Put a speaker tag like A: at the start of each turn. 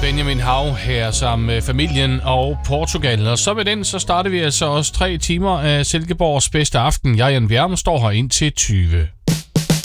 A: Benjamin Hav her sammen med familien og Portugal. Og så ved den, så starter vi altså også 3 timer af Silkeborgs bedste aften. Jeg, Jan Bjerm, står her indtil 20.